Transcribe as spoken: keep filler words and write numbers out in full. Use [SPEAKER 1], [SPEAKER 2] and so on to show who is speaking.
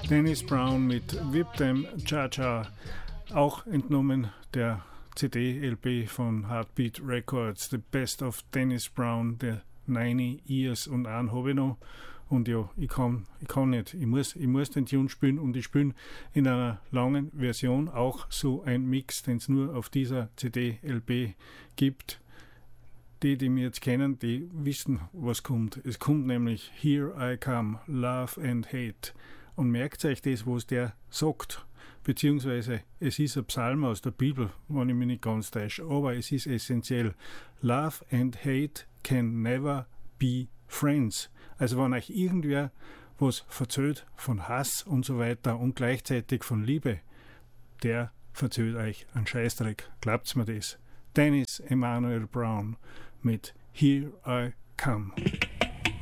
[SPEAKER 1] Dennis Brown mit Whip Them Cha-Cha, auch entnommen der C D-L P von Heartbeat Records, The Best of Dennis Brown, der neunzig Years, und einen habe ich noch. Und ja, ich kann, ich kann nicht, ich muss, ich muss den Tune spielen, und ich spiele in einer langen Version, auch so ein Mix, den es nur auf dieser C D-L P gibt. Die, die mir jetzt kennen, die wissen, was kommt. Es kommt nämlich Here I Come, Love and Hate. Und merkt euch das, was der sagt. Beziehungsweise es ist ein Psalm aus der Bibel, wenn ich mich nicht ganz täusche. Aber es ist essentiell. Love and Hate can never be friends. Also wenn euch irgendwer was verzählt von Hass und so weiter und gleichzeitig von Liebe, der verzählt euch einen Scheißdreck. Glaubt's mir das? Dennis Emmanuel Brown mit Here I Come.